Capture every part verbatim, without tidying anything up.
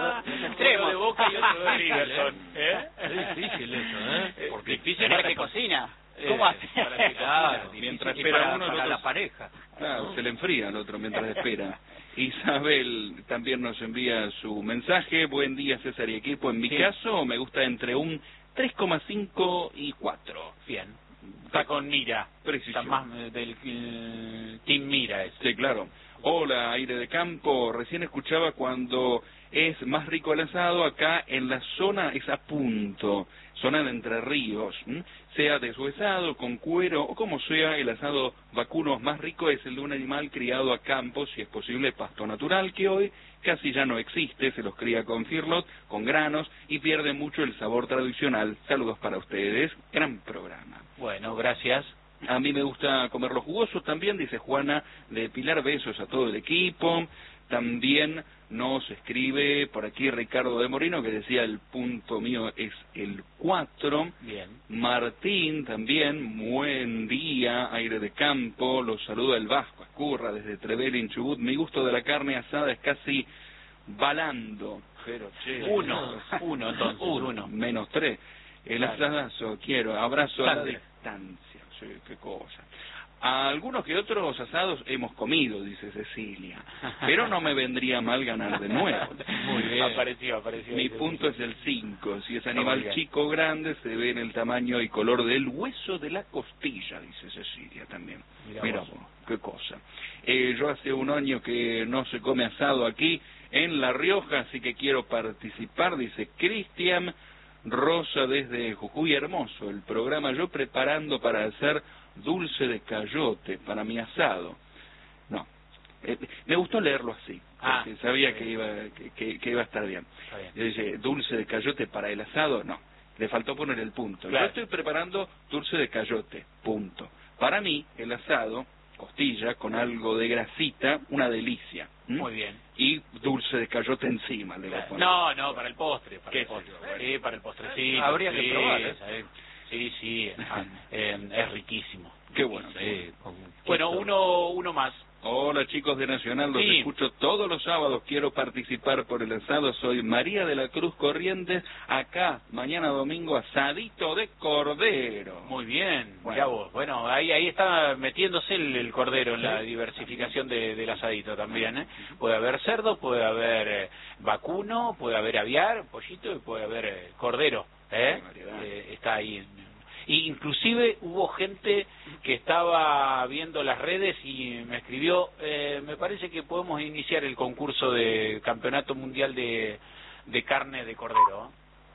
Uno de Boca y otro de River son. ¿Eh? Es difícil eso, ¿eh? Porque difícil para que cocina. ¿Cómo hace? Para que claro, mientras espera para, uno, para el otro la pareja. Claro, se le enfría al otro mientras espera. Isabel también nos envía su mensaje. Buen día, César y equipo. En mi sí. caso, me gusta entre un tres coma cinco y cuatro. Bien. Está con mira. Preciso. Está más del uh, Team Mira. Ese. Sí, claro. Hola, aire de campo. Recién escuchaba cuando es más rico el asado. Acá en la zona es a punto. Zona de Entre Ríos. ¿m? Sea deshuesado, con cuero o como sea, el asado vacuno más rico es el de un animal criado a campo, si es posible pasto natural, que hoy casi ya no existe, se los cría con feedlot, con granos, y pierde mucho el sabor tradicional. Saludos para ustedes, gran programa. Bueno, gracias. A mí me gusta comerlo jugoso también, dice Juana de Pilar, besos a todo el equipo. También nos escribe por aquí Ricardo de Moreno, que decía el punto mío es el cuatro. Bien. Martín también, buen día, aire de campo, los saluda el Vasco Escurra desde Trevelin, Chubut. Mi gusto de la carne asada es casi balando, pero che, uno, uno, entonces, uno, uno. menos tres. El claro. asadazo, quiero, abrazo a la distancia, sí, qué cosa. A algunos que otros asados hemos comido, dice Cecilia, pero no me vendría mal ganar de nuevo. Muy bien. Apareció, apareció. Mi punto es el cinco. Si es animal chico o grande, se ve en el tamaño y color del hueso de la costilla, dice Cecilia también. Mira, Mira vos, qué cosa. Eh, yo hace un año que no se come asado aquí en La Rioja, así que quiero participar, dice Cristian Rosa desde Jujuy. Hermoso el programa, yo preparando para hacer dulce de cayote para mi asado. No, eh, me gustó leerlo así, porque ah, sabía que iba, que, que, que iba a estar bien. bien. Yo dije, dulce de cayote para el asado, no, le faltó poner el punto. Claro. Yo estoy preparando dulce de cayote, punto. Para mí, el asado, costilla con algo de grasita, una delicia. ¿Mm? Muy bien. Y dulce de cayote encima le voy a poner. No, no, para el postre. Para el postre. Sí, para el postrecito. Habría sí, que probar, ¿eh? ¿sabes? Sí, sí, eh, es riquísimo. Qué bueno. Sí. Bueno, uno, uno más. Hola chicos de Nacional, los sí. escucho todos los sábados, quiero participar por el asado, soy María de la Cruz Corrientes, acá, mañana domingo, asadito de cordero. Muy bien, bueno. Mirá vos, bueno, ahí ahí está metiéndose el, el cordero en la diversificación de, del asadito también, ¿eh? Puede haber cerdo, puede haber eh, vacuno, puede haber aviar, pollito y puede haber eh, cordero, ¿eh? eh está ahí en... Y inclusive hubo gente que estaba viendo las redes y me escribió, eh, me parece que podemos iniciar el concurso de campeonato mundial de, de carne de cordero.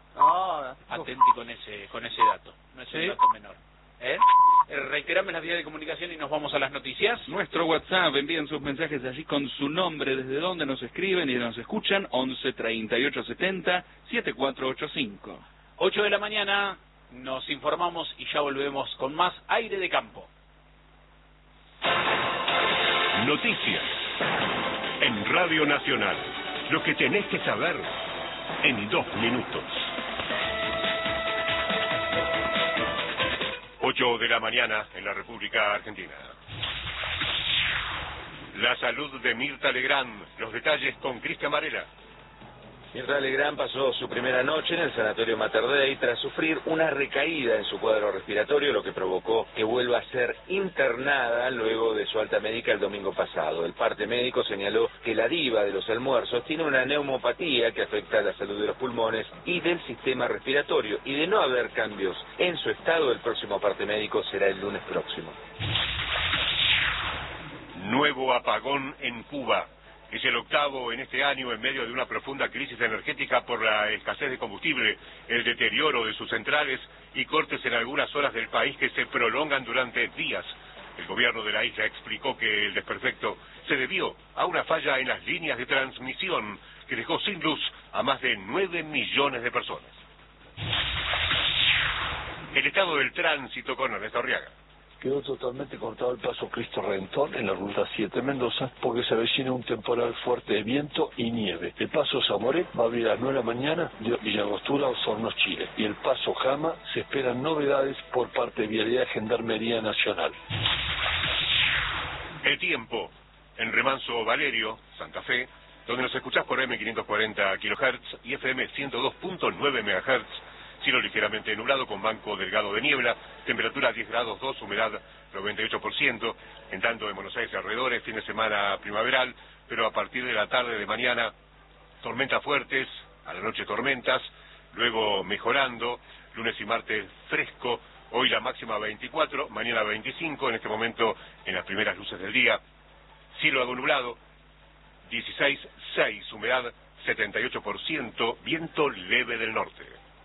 Ah, atenti con ese con ese dato, no es ¿sí? un dato menor. ¿Eh? Eh, reiterame las vías de comunicación y nos vamos a las noticias. Nuestro WhatsApp, envíen sus mensajes allí con su nombre, desde donde nos escriben y nos escuchan, once treinta y ocho setenta setenta y cuatro ochenta y cinco. ocho de la mañana. Nos informamos y ya volvemos con más aire de campo. Noticias en Radio Nacional. Lo que tenés que saber en dos minutos. ocho de la mañana en la República Argentina. La salud de Mirta Legrand. Los detalles con Cristian Varela. Mirta Legrand pasó su primera noche en el Sanatorio Mater Dei tras sufrir una recaída en su cuadro respiratorio, lo que provocó que vuelva a ser internada luego de su alta médica el domingo pasado. El parte médico señaló que la diva de los almuerzos tiene una neumopatía que afecta a la salud de los pulmones y del sistema respiratorio, y de no haber cambios en su estado, el próximo parte médico será el lunes próximo. Nuevo apagón en Cuba. Es el octavo en este año en medio de una profunda crisis energética por la escasez de combustible, el deterioro de sus centrales y cortes en algunas zonas del país que se prolongan durante días. El gobierno de la isla explicó que el desperfecto se debió a una falla en las líneas de transmisión que dejó sin luz a más de nueve millones de personas. El estado del tránsito con Ernesto Arriaga. Quedó totalmente cortado el paso Cristo Redentor en la ruta siete Mendoza porque se avecina un temporal fuerte de viento y nieve. El paso Zamoré va a abrir a las nueve de la mañana de Villa Angostura a Osorno, Chile. Y el paso Jama se esperan novedades por parte de Vialidad de Gendarmería Nacional. El tiempo. En Remanso Valerio, Santa Fe, donde nos escuchás por eme quinientos cuarenta kilohertz y efe eme ciento dos punto nueve megahertz. Cielo ligeramente nublado con banco delgado de niebla, temperatura diez grados dos, humedad noventa y ocho por ciento. En tanto en Buenos Aires y alrededores, fin de semana primaveral, pero a partir de la tarde de mañana, tormentas fuertes, a la noche tormentas, luego mejorando, lunes y martes fresco, hoy la máxima veinticuatro, mañana veinticinco, en este momento en las primeras luces del día. Cielo algo nublado, dieciséis punto seis, humedad setenta y ocho por ciento, viento leve del norte.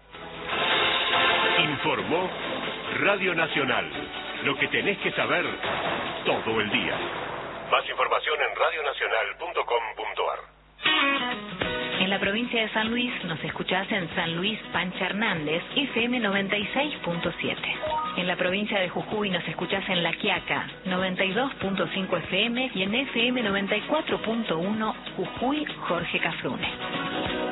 Informó Radio Nacional. Lo que tenés que saber todo el día. Más información en radio nacional punto com punto ar. En la provincia de San Luis nos escuchás en San Luis Pancha Hernández, efe eme noventa y seis punto siete. En la provincia de Jujuy nos escuchás en La Quiaca, noventa y dos punto cinco efe eme y en efe eme noventa y cuatro punto uno Jujuy Jorge Cafrune.